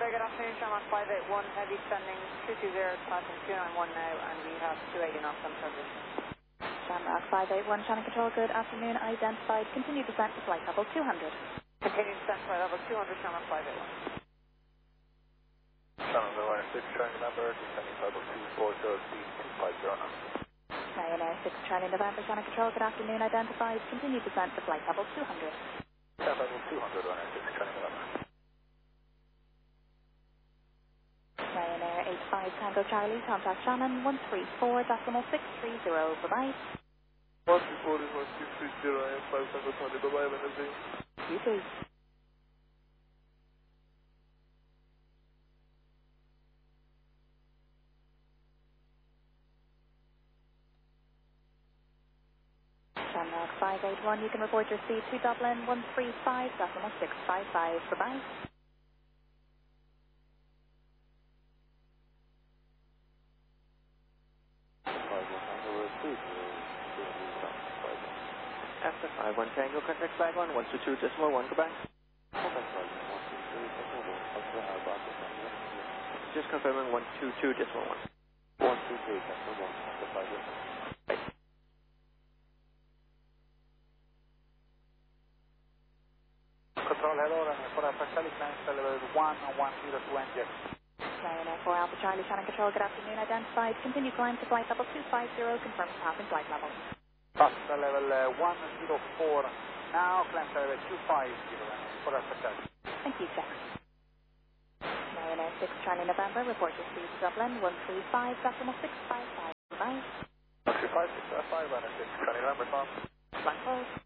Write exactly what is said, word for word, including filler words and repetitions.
Very good afternoon, Shamrock five eight one, heavy sending two two zero, passing two nine one now, and we have two eighty knots on service. Shamrock five eight one, Shannon Control, good afternoon, identified, continue descent to flight level two hundred. Continue descent to flight level two hundred, Shamrock five eight one. Shannon Ryanair six, Charlie November, descending level two four zero, speed two five zero knots. Ryanair six, Charlie November, Shannon Control, good afternoon, identified, continue descent to flight level two hundred. Descent level two hundred, Ryanair six, Charlie November. Ryanair eight five Tango Charlie, contact Shannon one three four decimal six three zero, bye-bye. one three four decimal six three zero, and five Tango Charlie, bye-bye, have a nice day. You too. Shamrock five eight one, you can report your speed to Dublin one three five decimal six five five, bye-bye. After five one Tango, contact five one, one two two decimal one, goodbye. Just confirming one two two decimal one. one two two decimal one, after five one. Control hello, Ryanair four Alpha Charlie, climb to level one one zero two N J. Ryanair four Alpha Charlie, Shannon Control, good afternoon, identified, continue climb to flight level two five zero, confirm passing flight level. Pass to level uh, one zero four, now climb to level two five zero, four Alpha Charlie. Thank you, check. Ryanair six, Charlie November, report your speed to Dublin one three five decimal six five five, bye. one three five six five five, Ryanair six, Charlie November, Tom. Flight close.